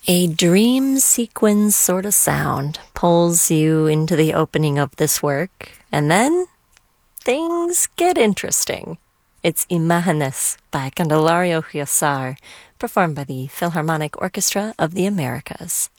A dream sequence sort of sound pulls you into the opening of this work, and then things get interesting. It's Imágenes by Candelario Huásar, performed by the Philharmonic Orchestra of the Americas.